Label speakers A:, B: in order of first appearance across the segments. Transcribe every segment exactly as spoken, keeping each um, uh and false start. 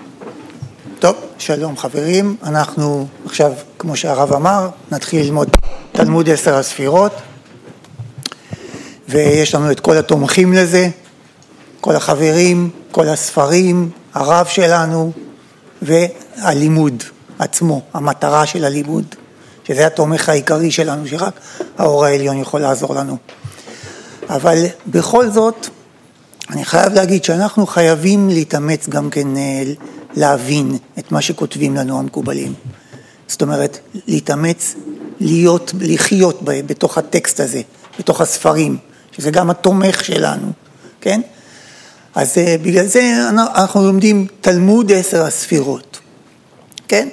A: טוב, שלום חברים, אנחנו עכשיו, כמו שהרב אמר, נתחיל ללמוד תלמוד עשר הספירות, ויש לנו את כל התומכים לזה, כל החברים, כל הספרים, הרב שלנו, והלימוד עצמו, המטרה של הלימוד, שזה התומך העיקרי שלנו, שרק האור העליון יכול לעזור לנו. אבל בכל זאת, אני חייב להגיד שאנחנו חייבים להתאמץ גם כן להבין את מה שכותבים לנו המקובלים. זאת אומרת, להתאמץ, להיות, לחיות בתוך הטקסט הזה, בתוך הספרים, שזה גם התומך שלנו, כן? אז בגלל זה אנחנו לומדים תלמוד עשר הספירות, כן?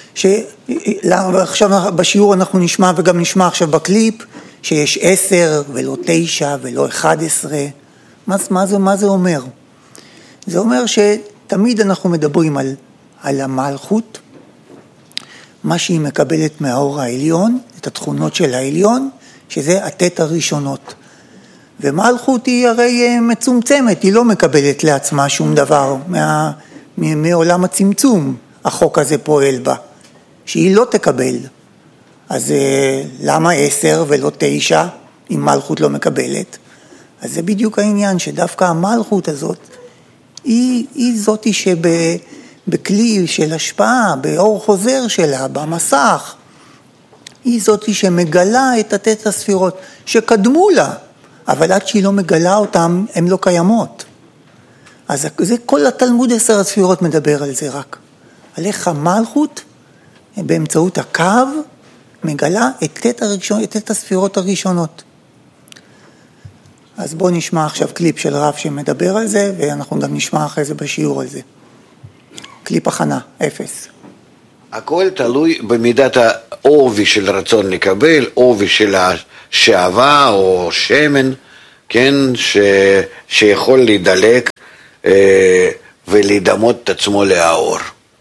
A: שעכשיו בשיעור אנחנו נשמע וגם נשמע עכשיו בקליפ, שיש עשר ולא תשע ולא אחד עשרה. מה, מה, זה, מה זה אומר? זה אומר שתמיד אנחנו מדברים על, על המלכות, מה שהיא מקבלת מהאור העליון, את התכונות של העליון, שזה התת הראשונות. ומלכות היא הרי מצומצמת, היא לא מקבלת לעצמה שום דבר מה, מעולם הצמצום, החוק הזה פועל בה, שהיא לא תקבל. אז למה עשר ולא תשע, אם מלכות לא מקבלת? אז זה בדיוק העניין, שדווקא המלכות הזאת, היא, היא זאת שבכלי של השפעה, באור חוזר שלה, במסך, היא זאת שמגלה את התת הספירות, שקדמו לה, אבל עד שהיא לא מגלה אותם, הן לא קיימות. אז זה כל התלמוד עשר הספירות מדבר על זה רק. על איך המלכות, באמצעות הקו, מגלה את תת הראשון, את תת הספירות הראשונות. אז בואו נשמע עכשיו קליפ של רב שמדבר על זה, ואנחנו גם נשמע אחרי זה בשיעור על זה. קליפ הכנה, אפס.
B: הכל תלוי במידת העובי של רצון לקבל, עובי של השעבה או שמן, כן, ש... שיכול להידלק אה, ולהידמות את עצמו לאור.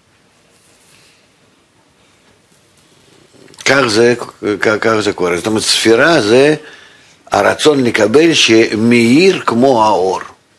B: כך זה, כך זה קורה. זאת אומרת, ספירה זה הרצון לקבל שמאיר כמו האור.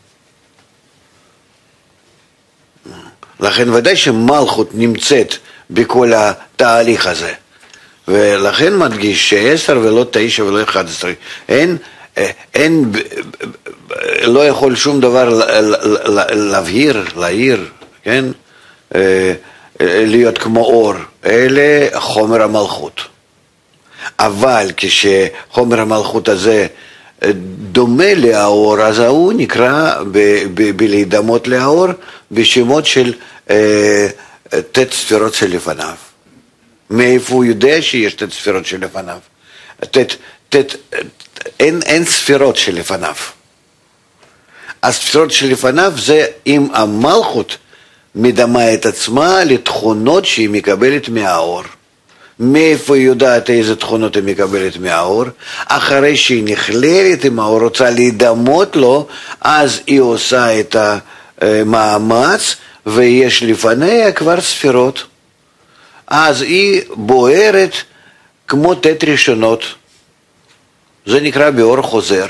B: לכן ודאי שמלכות נמצאת בכל התהליך הזה. ולכן מדגיש שעשר ולא תשע ולא אחד עשרה. אין, אין, לא יכול שום דבר להבהיר, להעיר, כן? להיות כמו אור. אלה חומר המלכות. אבל כשחומר המלכות הזה דומה לאור, אז הוא נקרא בלהידמות לאור בשמות של תת ספירות שלפניו. מאיפה הוא יודע שיש תת ספירות שלפניו? תת, תת, אין, אין ספירות שלפניו. הספירות שלפניו זה אם המלכות מדמה את עצמה לתכונות שהיא מקבלת מהאור. מאיפה היא יודעת איזה תכונות היא מקבלת מהאור? אחרי שהיא נכללת עם האור, רוצה להידמות לו, אז היא עושה את המאמץ, ויש לפניה כבר ספירות. אז היא בוערת כמו תת ראשונות. זה נקרא באור חוזר.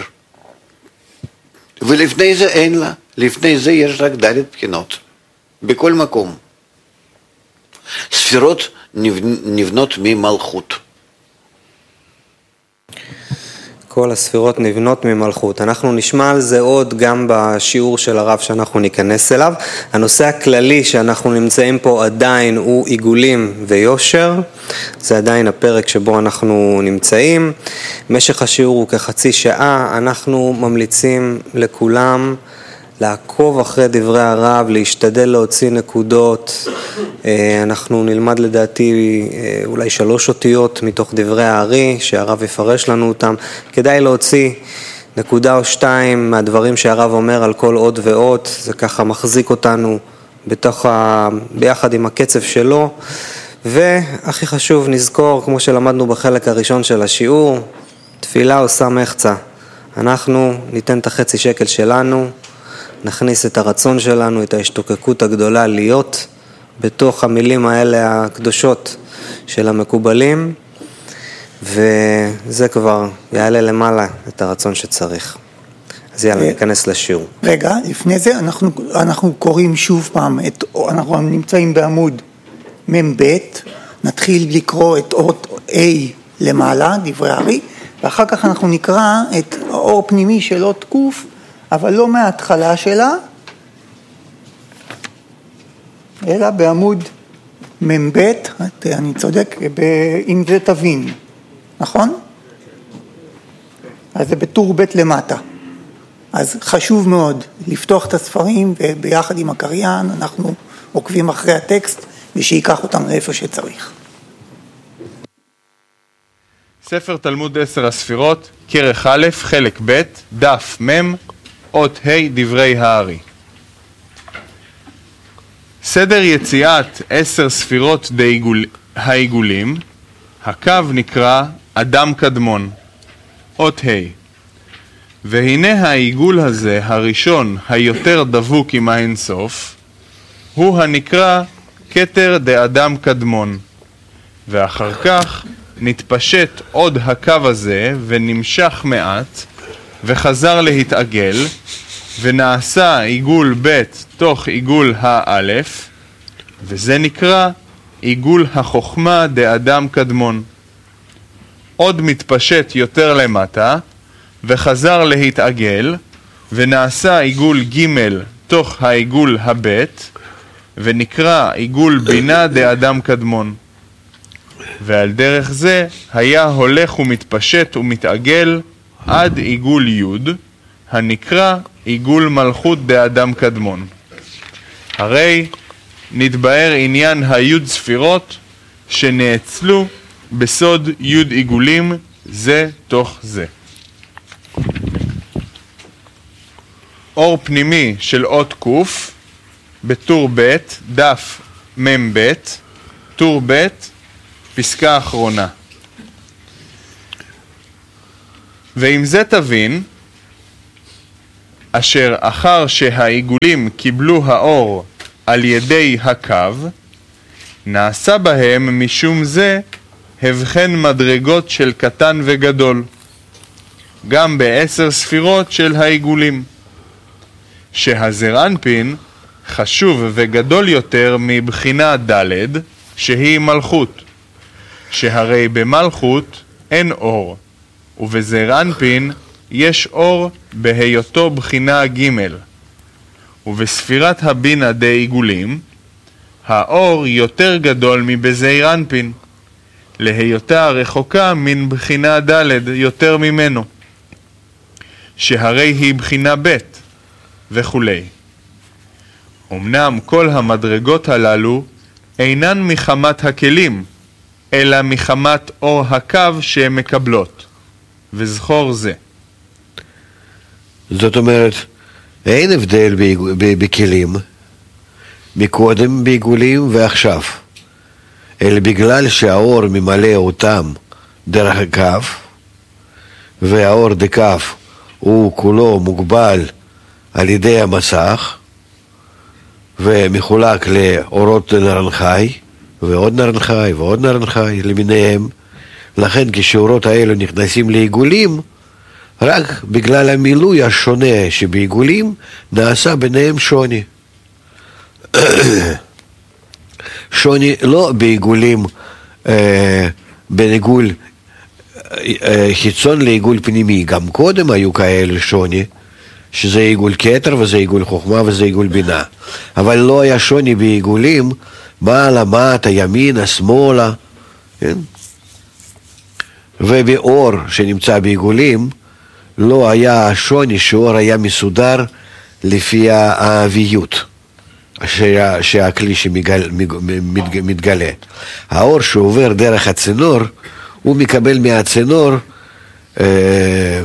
B: ולפני זה אין לה. לפני זה יש רק דלת בחינות. בכל מקום. ספירות נבנות ממלכות.
C: כל הספירות נבנות ממלכות. אנחנו נשמע על זה עוד גם בשיעור של הרב שאנחנו ניכנס אליו. הנושא הכללי שאנחנו נמצאים פה עדיין הוא עיגולים ויושר. זה עדיין הפרק שבו אנחנו נמצאים. משך השיעור הוא כחצי שעה. אנחנו ממליצים לכולם לעקוב אחרי דברי הרב, להשתדל להוציא נקודות. אנחנו נלמד לדעתי אולי שלוש אותיות מתוך דברי הארי, שהרב יפרש לנו אותם. כדאי להוציא נקודה או שתיים מהדברים שהרב אומר על כל עוד ועוד. זה ככה מחזיק אותנו בתוך ה... ביחד עם הקצב שלו. והכי חשוב נזכור, כמו שלמדנו בחלק הראשון של השיעור, תפילה עושה מחצה. אנחנו ניתן את החצי שקל שלנו, נכניס את הרצון שלנו, את ההשתוקקות הגדולה להיות בתוך המילים האלה הקדושות של המקובלים, וזה כבר יעלה למעלה את הרצון שצריך. אז יאללה, ניכנס לשיעור.
A: רגע, לפני זה אנחנו, אנחנו קוראים שוב פעם, את, אנחנו נמצאים בעמוד מב', נתחיל לקרוא את אות A למעלה, דברי הארי, ואחר כך אנחנו נקרא את האור פנימי של אות ק', אבל לא מההתחלה שלה, אלא בעמוד מב', אני צודק, אם זה תבין, נכון? אז זה בטור ב' למטה. אז חשוב מאוד לפתוח את הספרים, וביחד עם הקריין אנחנו עוקבים אחרי הטקסט, ושיקח אותם לאיפה שצריך.
D: ספר תלמוד עשר הספירות, כרך א', חלק ב', דף מ', אות ה', דברי הארי. סדר יציאת עשר ספירות דעיגול, העיגולים, הקו נקרא אדם קדמון, אות ה'. והנה העיגול הזה, הראשון, היותר דבוק עם האינסוף, הוא הנקרא כתר דאדם קדמון. ואחר כך נתפשט עוד הקו הזה ונמשך מעט, וחזר להתעגל, ונעשה עיגול ב' תוך עיגול האלף, וזה נקרא עיגול החוכמה דאדם קדמון. עוד מתפשט יותר למטה, וחזר להתעגל, ונעשה עיגול ג' תוך העיגול הבית, ונקרא עיגול בינה דאדם קדמון. ועל דרך זה היה הולך ומתפשט ומתעגל עד עיגול י', הנקרא עיגול מלכות דאדם קדמון. הרי נתבאר עניין הי' ספירות שנאצלו בסוד י' עיגולים זה תוך זה. אור פנימי של אות ק' בטור ב', דף מ' ב', טור ב', פסקה אחרונה. ועם זה תבין, אשר אחר שהעיגולים קיבלו האור על ידי הקו, נעשה בהם משום זה הבחן מדרגות של קטן וגדול, גם בעשר ספירות של העיגולים, שהזר אנפין חשוב וגדול יותר מבחינה ד' שהיא מלכות, שהרי במלכות אין אור, ובזר אנפין יש אור בהיותו בחינה ג', ובספירת הבינה דעיגולים האור יותר גדול מבזעיר אנפין, להיותה רחוקה מן בחינה ד' יותר ממנו, שהרי היא בחינה ב' וכולי. אמנם כל המדרגות הללו אינן מחמת הכלים, אלא מחמת אור הקו שהן מקבלות, וזכור זה.
B: זאת אומרת, אין הבדל בכלים, מקודם בעיגולים ועכשיו, אלא בגלל שהאור ממלא אותם דרך הקו, והאור דקו הוא כולו מוגבל על ידי המסך, ומחולק לאורות נרנחי, ועוד נרנחי ועוד נרנחי למיניהם. לכן כשאורות האלו נכנסים לעיגולים, רק בגלל המילוי השונה שבעיגולים נעשה ביניהם שוני. שוני לא בעיגולים, אה, בין עיגול אה, חיצון לעיגול פנימי, גם קודם היו כאלה שוני, שזה עיגול כתר וזה עיגול חוכמה וזה עיגול בינה, אבל לא היה שוני בעיגולים מעלה, מטה, ימינה, שמאלה, כן? ובאור שנמצא בעיגולים לא היה שוני, שאור היה מסודר לפי האביות שה, שהכלי שמתגלה. האור שעובר דרך הצינור, הוא מקבל מהצינור אה,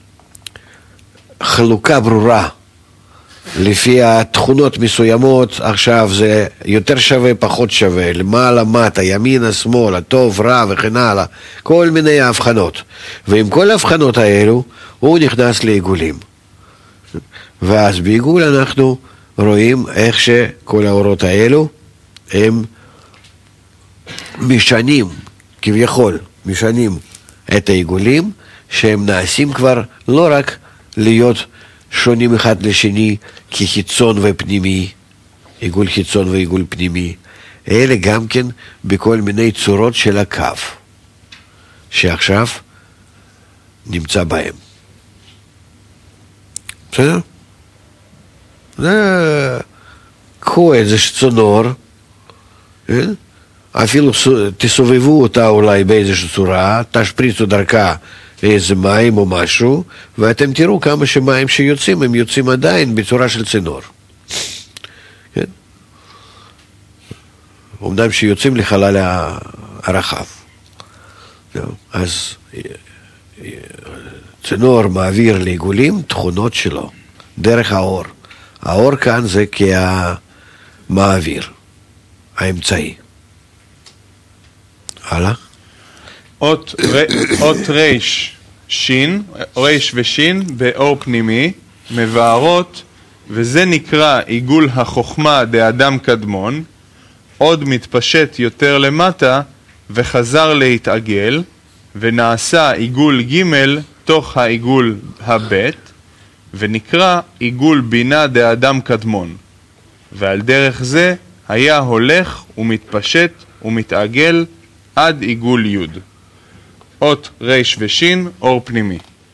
B: חלוקה ברורה לפי התכונות מסוימות. עכשיו זה יותר שווה, פחות שווה, למעלה, מטה, ימינה, שמאלה, טוב, רע וכן הלאה, כל מיני הבחנות, ועם כל ההבחנות האלו הוא נכנס לעיגולים, ואז בעיגול אנחנו רואים איך שכל האורות האלו הם משנים, כביכול משנים את העיגולים, שהם נעשים כבר לא רק להיות
E: שונים אחד לשני כחיצון ופנימי, עיגול חיצון ועיגול פנימי, אלה גם כן בכל מיני צורות של הקו, שעכשיו נמצא בהם. בסדר? זה... קחו איזה צינור, אפילו תסובבו אותה אולי באיזושהי צורה, תשפריצו דרכה איזה מים או משהו, ואתם תראו כמה שמים שיוצאים, הם יוצאים עדיין בצורה של צינור. כן? אומנם שיוצאים לחלל הרחב. אז צינור מעביר לעיגולים תכונות שלו, דרך האור. האור כאן זה כמעביר, האמצעי. הלאה.
D: אות, ר, אות ריש, שין, ריש ושין באור פנימי, מבארות, וזה נקרא עיגול החוכמה דאדם קדמון, עוד מתפשט יותר למטה וחזר להתעגל, ונעשה עיגול ג' תוך העיגול הבית, ונקרא עיגול בינה דאדם קדמון, ועל דרך זה היה הולך ומתפשט ומתעגל עד עיגול י'. אות ריש ושין, אור פנימי.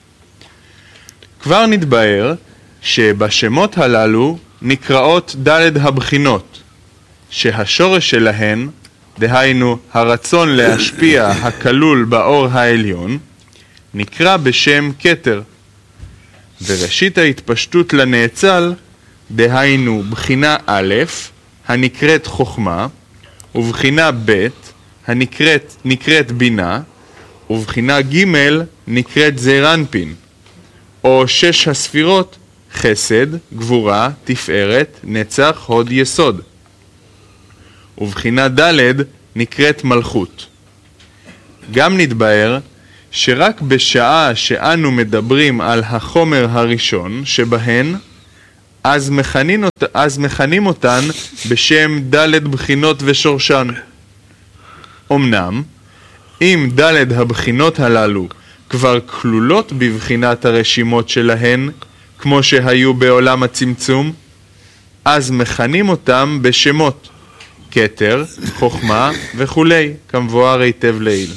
D: כבר נתבהר שבשמות הללו נקראות ד' הבחינות, שהשורש שלהן, דהיינו הרצון להשפיע הכלול באור העליון, נקרא בשם כתר, וראשית ההתפשטות לנאצל, דהיינו בחינה א', הנקראת חוכמה, ובחינה ב', הנקראת נקראת בינה, ובחינה ג' נקראת זעירנפין, או שש הספירות חסד, גבורה, תפארת, נצח, הוד, יסוד. ובחינה ד' נקראת מלכות. גם נתבהר שרק בשעה שאנו מדברים על החומר הראשון שבהן, אז מכנים, אז מכנים אותן בשם ד' בחינות ושורשן. אמנם, אם ד' הבחינות הללו כבר כלולות בבחינת הרשימות שלהן, כמו שהיו בעולם הצמצום, אז מכנים אותם בשמות, כתר, חוכמה וכולי, כמבואר היטב לעיל.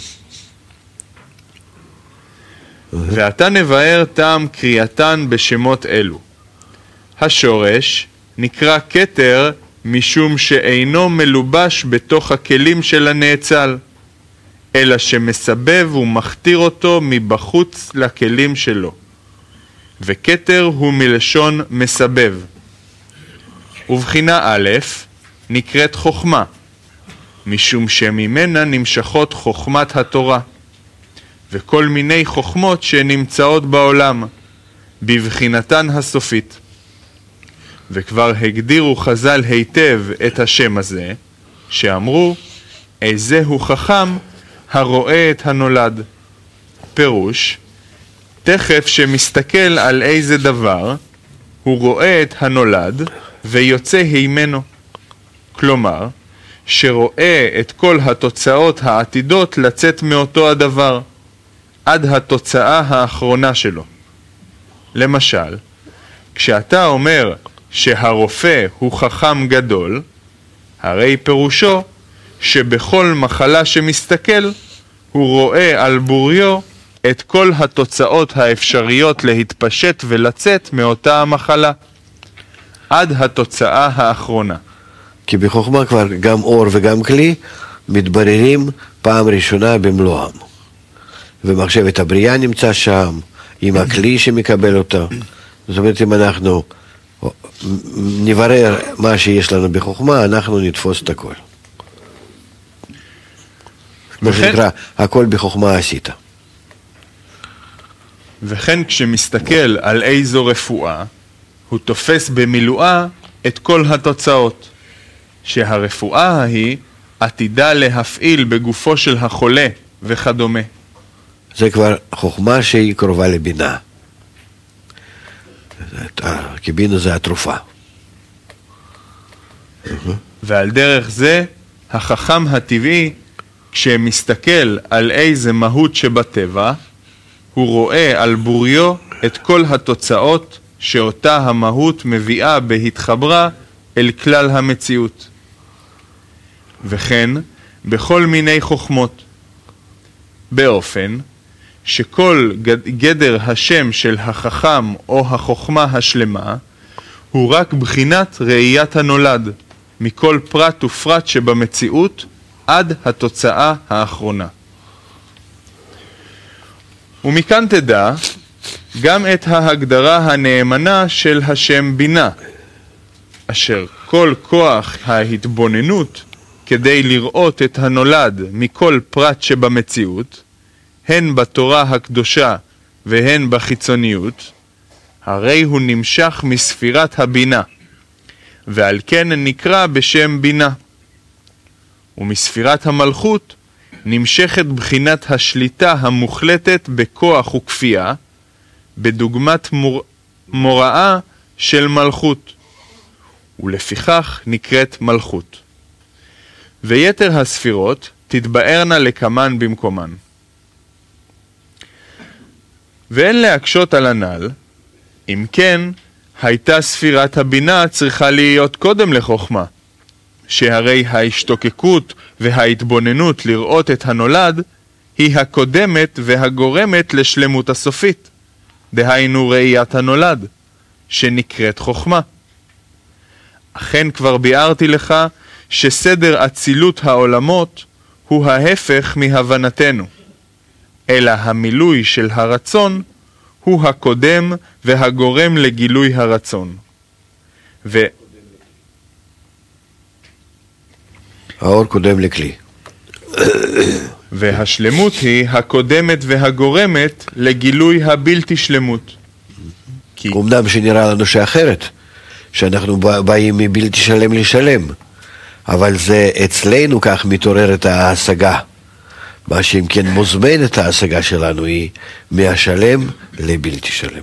D: ועתה נבהר טעם קריאתן בשמות אלו. השורש נקרא כתר משום שאינו מלובש בתוך הכלים של הנאצל, אלא שמסבב ומכתיר אותו מבחוץ לכלים שלו. וכתר הוא מלשון מסבב. ובחינה א' נקראת חוכמה, משום שממנה נמשכות חוכמת התורה, וכל מיני חוכמות שנמצאות בעולם, בבחינתן הסופית. וכבר הגדירו חז"ל היטב את השם הזה, שאמרו, איזהו חכם הרואה את הנולד. פירוש, תכף שמסתכל על איזה דבר, הוא רואה את הנולד ויוצא הימנו. כלומר, שרואה את כל התוצאות העתידות לצאת מאותו הדבר, עד התוצאה האחרונה שלו. למשל, כשאתה אומר שהרופא הוא חכם גדול, הרי פירושו שבכל מחלה שמסתכל, הוא רואה על בוריו את כל התוצאות האפשריות להתפשט ולצאת מאותה המחלה, עד התוצאה האחרונה.
E: כי בחוכמה כבר גם אור וגם כלי מתבררים פעם ראשונה במלואם. ומחשבת הבריאה נמצא שם, עם הכלי שמקבל אותו. זאת אומרת, אם אנחנו נברר מה שיש לנו בחוכמה, אנחנו נתפוס את הכל. מה שנקרא, הכל בחוכמה עשית.
D: וכן כשמסתכל על איזו רפואה, הוא תופס במילואה את כל התוצאות, שהרפואה ההיא עתידה להפעיל בגופו של החולה וכדומה.
E: זה כבר חוכמה שהיא קרובה לבינה. כי בינה זה התרופה.
D: ועל דרך זה, החכם הטבעי, כשמסתכל על איזה מהות שבטבע, הוא רואה על בוריו את כל התוצאות שאותה המהות מביאה בהתחברה אל כלל המציאות. וכן בכל מיני חוכמות, באופן שכל גדר השם של החכם או החוכמה השלמה הוא רק בחינת ראיית הנולד, מכל פרט ופרט שבמציאות עד התוצאה האחרונה. ומכאן תדע גם את ההגדרה הנאמנה של השם בינה, אשר כל כוח ההתבוננות כדי לראות את הנולד מכל פרט שבמציאות, הן בתורה הקדושה והן בחיצוניות, הרי הוא נמשך מספירת הבינה, ועל כן נקרא בשם בינה. ומספירת המלכות נמשכת בחינת השליטה המוחלטת בכוח וכפייה, בדוגמת מור... מוראה של מלכות, ולפיכך נקראת מלכות. ויתר הספירות תתבארנה לקמן במקומן. ואין להקשות על הנ"ל, אם כן, הייתה ספירת הבינה צריכה להיות קודם לחוכמה, שהרי ההשתוקקות וההתבוננות לראות את הנולד היא הקודמת והגורמת לשלמות הסופית, דהיינו ראיית הנולד, שנקראת חוכמה. אכן כבר ביארתי לך שסדר אצילות העולמות הוא ההפך מהבנתנו, אלא המילוי של הרצון הוא הקודם והגורם לגילוי הרצון. ו...
E: האור קודם לכלי.
D: והשלמות היא הקודמת והגורמת לגילוי הבלתי שלמות. כי...
E: אמנם שנראה לנו שאחרת, שאנחנו באים מבלתי שלם לשלם, אבל זה אצלנו כך מתעוררת ההשגה. מה שאם כן מוזמנת ההשגה שלנו היא מהשלם לבלתי שלם.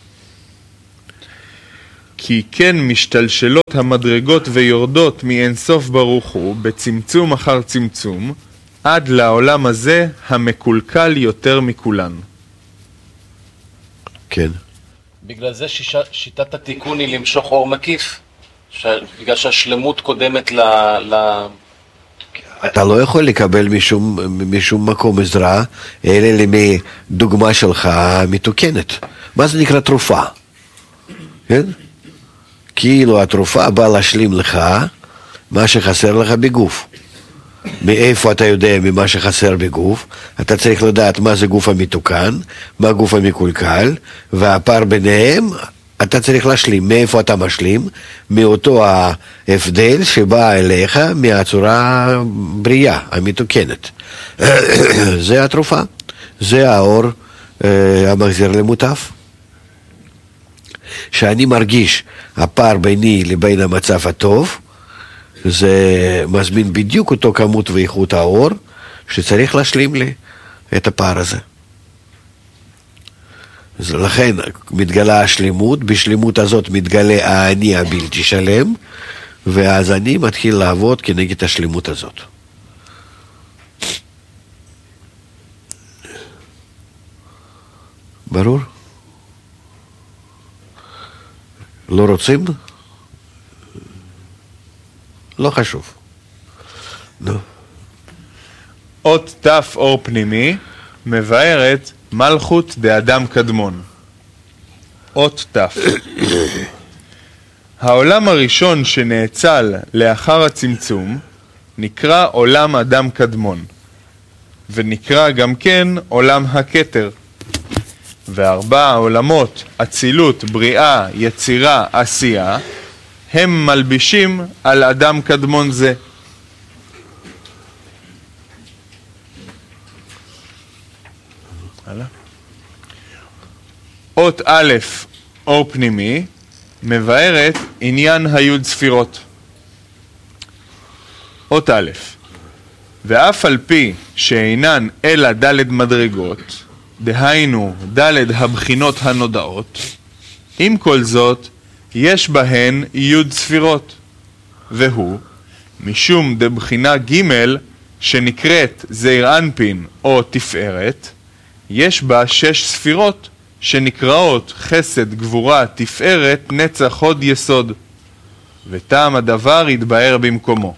D: כי כן משתלשלות המדרגות ויורדות מאינסוף ברוך הוא בצמצום אחר צמצום, עד לעולם הזה המקולקל יותר מכולן.
E: כן.
F: בגלל זה שישה, שיטת התיקון היא למשוך אור מקיף, ש... בגלל שהשלמות קודמת ל... ל...
E: אתה לא יכול לקבל משום, משום מקום עזרה, אלא מדוגמה שלך מתוקנת. מה זה נקרא תרופה? כן? כאילו התרופה באה להשלים לך מה שחסר לך בגוף. מאיפה אתה יודע ממה שחסר בגוף? אתה צריך לדעת מה זה גוף המתוקן, מה גוף המקולקל, והפער ביניהם אתה צריך להשלים. מאיפה אתה משלים? מאותו ההבדל שבא אליך מהצורה בריאה, המתוקנת. זה התרופה, זה האור המחזיר למוטף. שאני מרגיש הפער ביני לבין המצב הטוב, זה מזמין בדיוק אותו כמות ואיכות האור שצריך להשלים לי את הפער הזה. לכן מתגלה השלמות, בשלמות הזאת מתגלה האני הבלתי שלם, ואז אני מתחיל לעבוד כנגד השלמות הזאת. ברור? לא רוצים? לא חשוב. נו.
D: אות תף אור פנימי מבארת מלכות דאדם קדמון. אות תף. העולם הראשון שנאצל לאחר הצמצום נקרא עולם אדם קדמון, ונקרא גם כן עולם הכתר. וארבע העולמות, אצילות, בריאה, יצירה, עשייה, הם מלבישים על אדם קדמון זה. אות א', אור פנימי, מבארת עניין היוד ספירות. אות א', ואף על פי שאינן אלא ד' מדרגות, דהיינו ד' הבחינות הנודעות, עם כל זאת יש בהן יוד ספירות, והוא משום דבחינה ג' שנקראת זעיר אנפין או תפארת, יש בה שש ספירות שנקראות חסד, גבורה, תפארת, נצח, הוד, יסוד. וטעם הדבר יתבאר במקומו.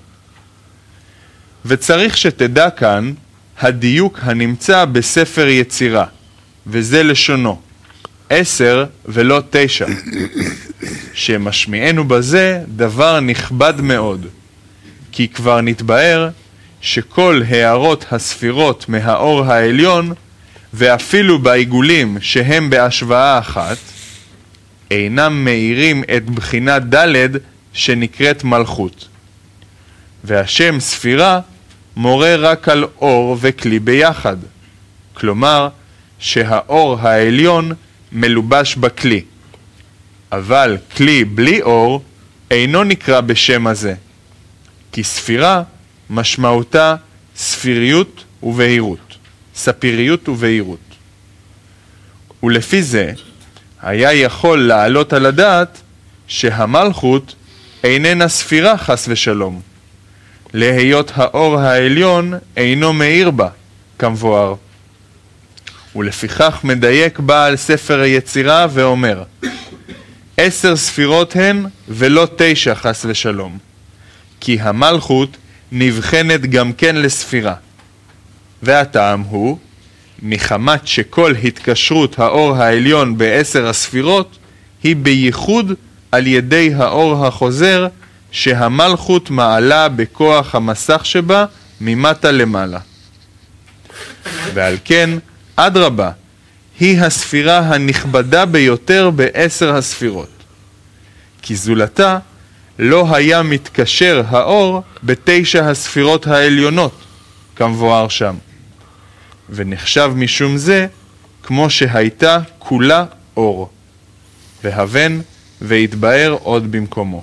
D: וצריך שתדע כאן הדיוק הנמצא בספר יצירה, וזה לשונו, עשר ולא תשע, שמשמיענו בזה דבר נכבד מאוד, כי כבר נתבאר שכל הערות הספירות מהאור העליון, ואפילו בעיגולים שהם בהשוואה אחת, אינם מאירים את בחינת ד' שנקראת מלכות. והשם ספירה מורה רק על אור וכלי ביחד, כלומר שהאור העליון מלובש בכלי, אבל כלי בלי אור אינו נקרא בשם הזה, כי ספירה משמעותה ספיריות ובהירות, ספיריות ובהירות. ולפי זה היה יכול לעלות על הדעת שהמלכות איננה ספירה חס ושלום, להיות האור העליון אינו מאיר בה, כמבואר. ולפיכך מדייק בעל ספר היצירה ואומר, עשר ספירות הן ולא תשע חס ושלום, כי המלכות נבחנת גם כן לספירה. והטעם הוא, מחמת שכל התקשרות האור העליון בעשר הספירות היא בייחוד על ידי האור החוזר שהמלכות מעלה בכוח המסך שבה ממטה למעלה. ועל כן, אדרבה, היא הספירה הנכבדה ביותר בעשר הספירות. כי זולתה לא היה מתקשר האור בתשע הספירות העליונות, כמבואר שם. ונחשב משום זה כמו שהייתה כולה אור. והבן והתבאר עוד במקומו.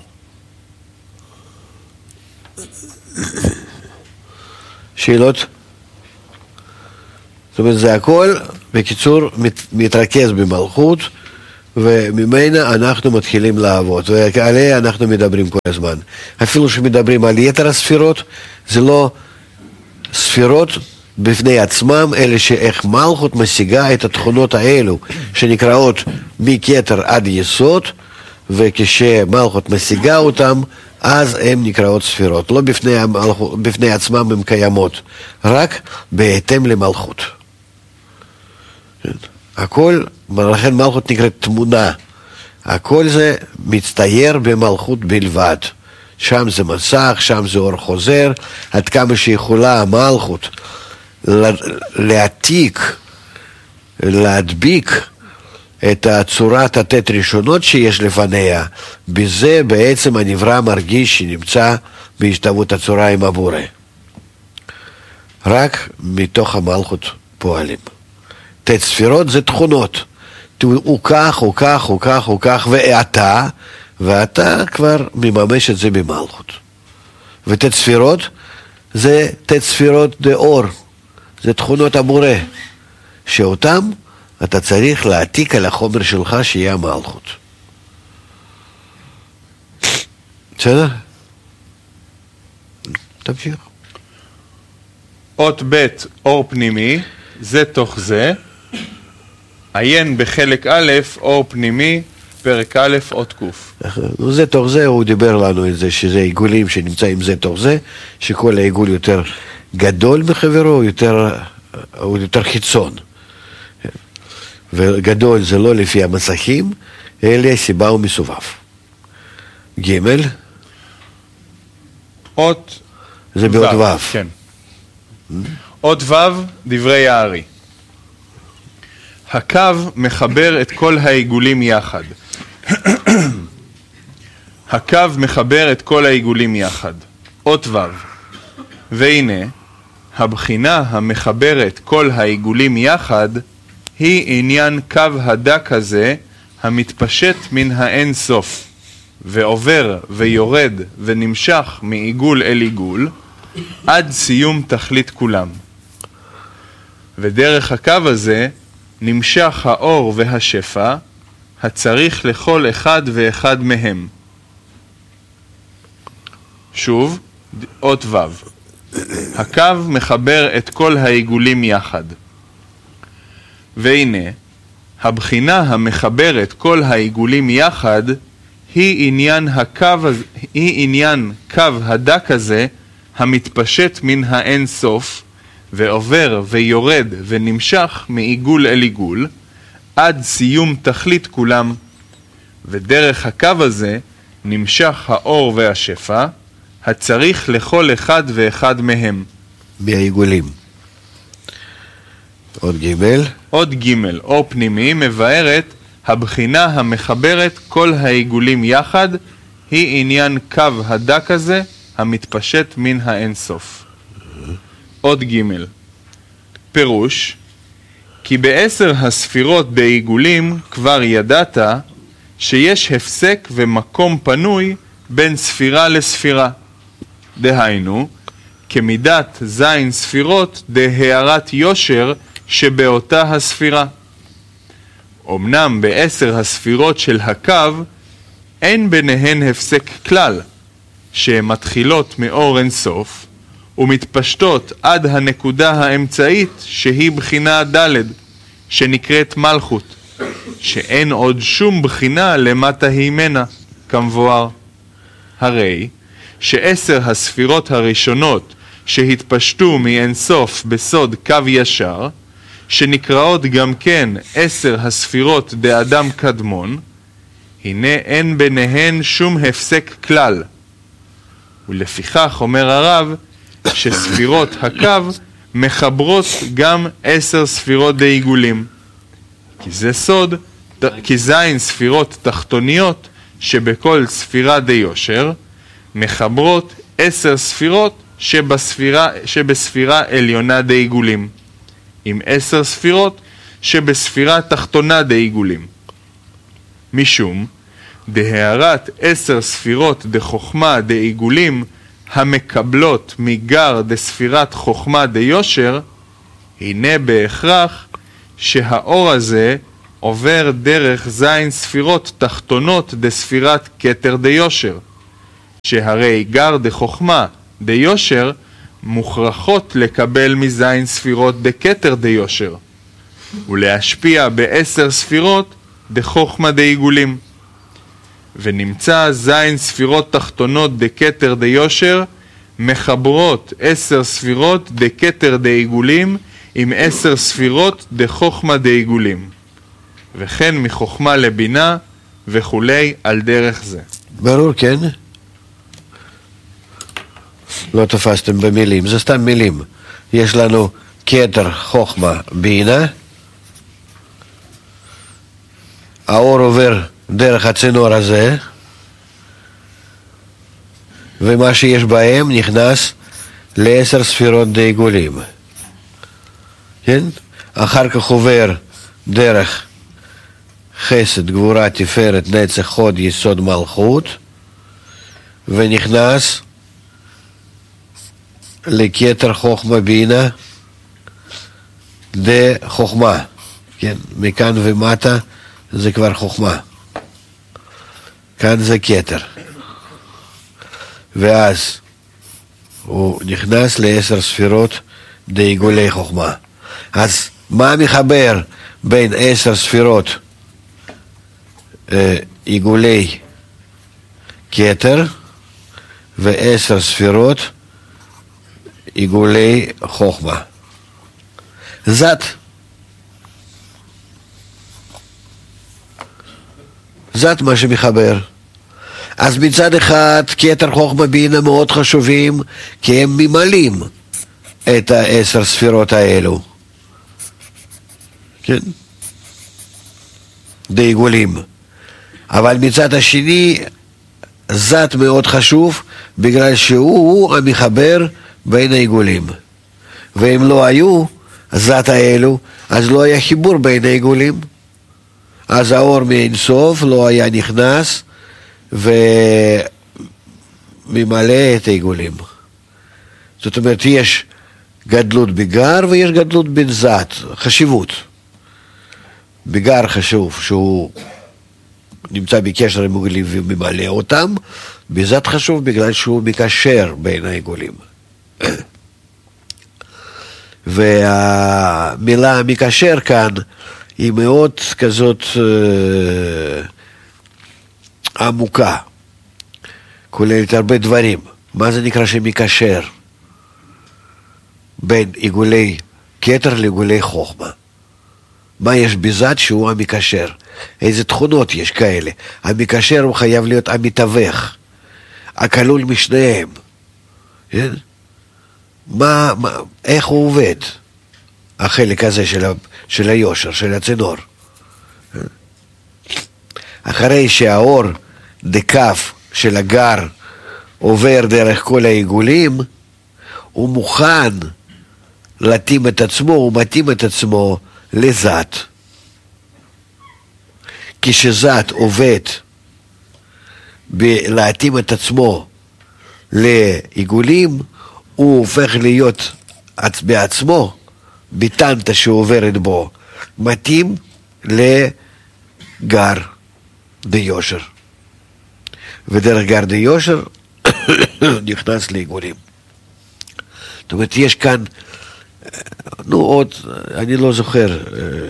E: שאלות? זאת אומרת, זה הכל, בקיצור, מת, מתרכז במלכות, וממנה אנחנו מתחילים לעבוד, ועליה אנחנו מדברים כל הזמן. אפילו שמדברים על יתר הספירות, זה לא ספירות בפני עצמם, אלא שאיך מלכות משיגה את התכונות האלו, שנקראות מכתר עד יסוד, וכשמלכות משיגה אותם, אז הן נקראות ספירות. לא בפני, המלכות, בפני עצמם הן קיימות, רק בהתאם למלכות. הכל, לכן מלכות נקראת תמונה. הכל זה מצטייר במלכות בלבד. שם זה מסך, שם זה אור חוזר, עד כמה שיכולה המלכות להעתיק, להדביק את הצורת התת ראשונות שיש לפניה, בזה בעצם הנברא מרגיש שנמצא בהשתוות הצורה עם הבורא. רק מתוך המלכות פועלים. תת ספירות זה תכונות. הוא כך, הוא כך, הוא כך, הוא כך, ואתה, ואתה כבר מממש את זה במלכות. ותת ספירות זה תת ספירות דאור. זה תכונות הבורא, שאותם אתה צריך להעתיק על החומר שלך שיהיה המלכות. בסדר? תמשיך.
D: אות ב' אור פנימי, זה תוך זה. עיין בחלק א', אור פנימי, פרק א', אות ק'.
E: זה תוך זה, הוא דיבר לנו את זה, שזה עיגולים שנמצאים זה תוך זה, שכל העיגול יותר גדול מחברו, הוא יותר, הוא יותר חיצון. וגדול זה לא לפי המסכים, אלא סיבה ומסובב. ג'
D: אות
E: זה באות ו'.
D: כן. אות ו' דברי הארי. הקו מחבר את כל העיגולים יחד. הקו מחבר את כל העיגולים יחד. אות ו'. והנה, הבחינה המחברת כל העיגולים יחד היא עניין קו הדק הזה המתפשט מן האין סוף ועובר ויורד ונמשך מעיגול אל עיגול עד סיום תכלית כולם. ודרך הקו הזה נמשך האור והשפע הצריך לכל אחד ואחד מהם. שוב, אות ו'. הקו מחבר את כל העיגולים יחד. והנה, הבחינה המחברת כל העיגולים יחד היא עניין הקו, היא עניין קו הדק הזה המתפשט מן האין סוף ועובר ויורד ונמשך מעיגול אל עיגול עד סיום תכלית כולם, ודרך הקו הזה נמשך האור והשפע הצריך לכל אחד ואחד מהם.
E: מהעיגולים. עוד ג'
D: עוד ג' אור פנימי מבארת הבחינה המחברת כל העיגולים יחד היא עניין קו הדק הזה המתפשט מן האין סוף. עוד ג' פירוש כי בעשר הספירות בעיגולים כבר ידעת שיש הפסק ומקום פנוי בין ספירה לספירה. דהיינו, כמידת זין ספירות דהערת יושר שבאותה הספירה. אמנם בעשר הספירות של הקו אין ביניהן הפסק כלל, שהן מתחילות מאור אין סוף ומתפשטות עד הנקודה האמצעית שהיא בחינה ד' שנקראת מלכות, שאין עוד שום בחינה למטה הימנה, כמבואר. הרי שעשר הספירות הראשונות שהתפשטו מאין סוף בסוד קו ישר, שנקראות גם כן עשר הספירות דאדם קדמון, הנה אין ביניהן שום הפסק כלל. ולפיכך אומר הרב שספירות הקו מחברות גם עשר ספירות דעיגולים. כי זה סוד, כי זין ספירות תחתוניות שבכל ספירה דיושר מחברות עשר ספירות שבספירה, שבספירה עליונה דעיגולים, עם עשר ספירות שבספירה תחתונה דעיגולים. משום דהערת עשר ספירות דחוכמה דעיגולים המקבלות מגר דספירת חוכמה דיושר, הנה בהכרח שהאור הזה עובר דרך זין ספירות תחתונות דספירת כתר דיושר, שהרי גר דחוכמה דיושר מוכרחות לקבל מזין ספירות דכתר דיושר, ולהשפיע בעשר ספירות דחוכמה דעיגולים. ונמצא זין ספירות תחתונות דכתר דיושר מחברות עשר ספירות דכתר דעיגולים עם עשר ספירות דחוכמה דעיגולים, וכן מחוכמה לבינה וכולי על דרך זה.
E: ברור, כן? לא תפסתם במילים, זה סתם מילים. יש לנו כתר חוכמה בינה, האור עובר דרך הצינור הזה, ומה שיש בהם נכנס לעשר ספירות דעיגולים. כן? אחר כך עובר דרך חסד, גבורה, תפארת, נצח, חוד, יסוד, מלכות, ונכנס לכתר חוכמה בינה דחוכמה. כן? מכאן ומטה זה כבר חוכמה. כאן זה כתר. ואז הוא נכנס לעשר ספירות דעיגולי חוכמה. אז מה מחבר בין עשר ספירות אה, עיגולי כתר ועשר ספירות עיגולי חוכמה? זאת. זאת מה שמחבר. אז מצד אחד כתר חוכמה בינה מאוד חשובים, כי הם ממלאים את העשר ספירות האלו, כן? דעיגולים. אבל מצד השני זאת מאוד חשוב, בגלל שהוא המחבר בין העיגולים, ואם לא היו זאת האלו, אז לא היה חיבור בין העיגולים, אז האור מאינסוף לא היה נכנס וממלא את העיגולים. זאת אומרת, יש גדלות בגר ויש גדלות בזת, חשיבות. בגר חשוב שהוא נמצא בקשר עם עיגולים וממלא אותם, בזת חשוב בגלל שהוא מקשר בין העיגולים. והמילה מקשר כאן היא מאוד כזאת אה, עמוקה, כוללת הרבה דברים. מה זה נקרא שמקשר בין עיגולי כתר לעיגולי חוכמה? מה יש בזאת שהוא המקשר? איזה תכונות יש כאלה? המקשר הוא חייב להיות המתווך, הכלול משניהם. כן? מה, מה, איך הוא עובד? החלק הזה של, ה, של היושר, של הצינור. אחרי שהאור דקף של הגר עובר דרך כל העיגולים, הוא מוכן להתאים את עצמו, הוא מתאים את עצמו לזאת. כשזאת עובד להתאים את עצמו לעיגולים, הוא הופך להיות בעצמו, ביטנטה שעוברת בו, מתאים לגר דיושר. ודרך גר דיושר נכנס לעיגולים. זאת אומרת, יש כאן, נו עוד, אני לא זוכר,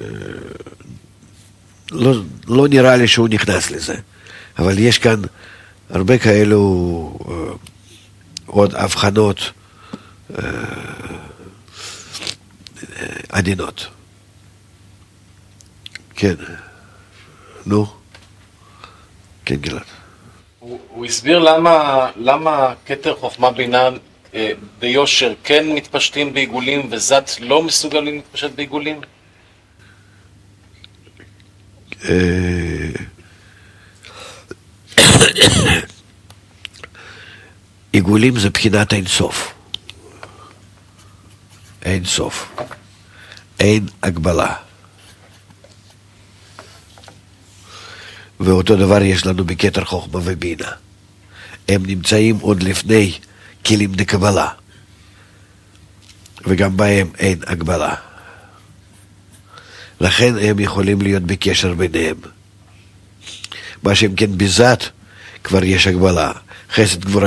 E: לא, לא נראה לי שהוא נכנס לזה, אבל יש כאן הרבה כאלו עוד הבחנות עדינות. כן, נו, כן גלעד.
F: הוא, הוא הסביר למה, למה כתר חוכמה בינה אה, ביושר כן מתפשטים בעיגולים וזאת לא מסוגלים להתפשט בעיגולים?
E: עיגולים זה בחינת אין סוף. אין סוף. אין הגבלה. ואותו דבר יש לנו בכתר חוכמה ובינה. הם נמצאים עוד לפני כלים דקבלה. וגם בהם אין הגבלה. לכן הם יכולים להיות בקשר ביניהם. מה שהם כן בזאת כבר יש הגבלה. חסד גבורה